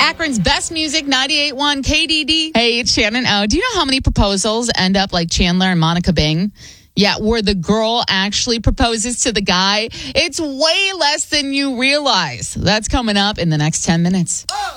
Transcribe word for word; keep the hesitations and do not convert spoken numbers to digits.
Akron's best music, ninety-eight point one K D D. Hey, it's Shannon O. Do you know how many proposals end up like Chandler and Monica Bing? Yeah, where the girl actually proposes to the guy. It's way less than you realize. That's coming up in the next ten minutes. Oh.